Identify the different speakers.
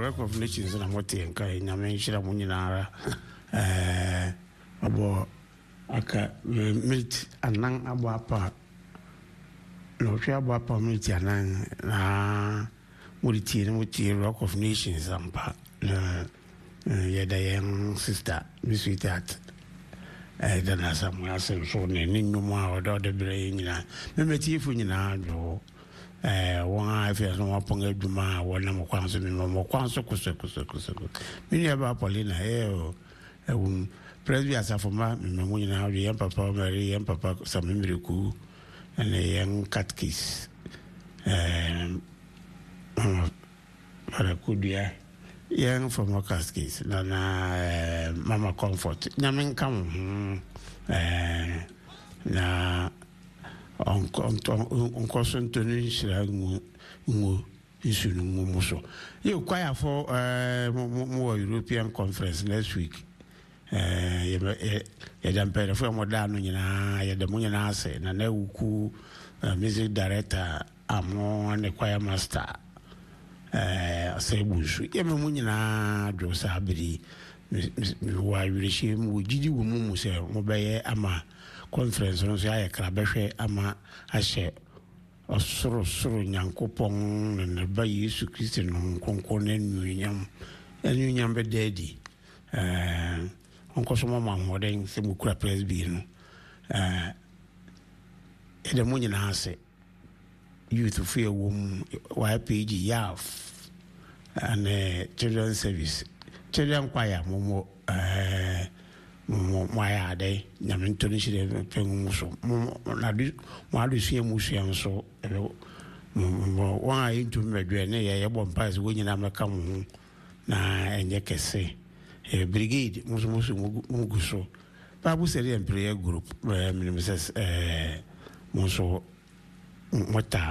Speaker 1: record of nations na mote nka nyame nhira mo nyinara abo aka meet anan abo apa no hwe abo apa meet anan na multi record of nations ampa ya da yan sister mi sweetheart dana samu asen so ne ninnu ma odo de bre nyina me metifu nyina do wa afia so waponga adwuma wona mo kwanso mi mo kwanso kuso mi ne ba Paulina presby asafoma mi mo nyina awi yan papa mary yan papa samimiriku ene yan catkis para kudia yan from catkis na mama comfort nyamen kam na on consentoni sira ngo isunu muso you kwaya for mo European conference next week ya dampere for mo da no nyina ya da mo nyina ase na wuku music director amo ne kwaya master asebusu ya mo nyina do sabiri mi wa yirishi mu jiji wo mu se mo beye ama conference no ya krabehwe ama ahye osoro nyankopon ne ba Yesu Kristo no konkon enunyam be dedi onko so mama moden se mu kura presby no ede mo nyina ase youth fear wom YPG yaf and children service children choir mo ya day nyame ntoni shire pengu so na du mo adu sie musuan so wa into medwe ne ye bompa se wonyina meka mo na enye kese brigade musu muguso babu seri prayer group ministers muso mota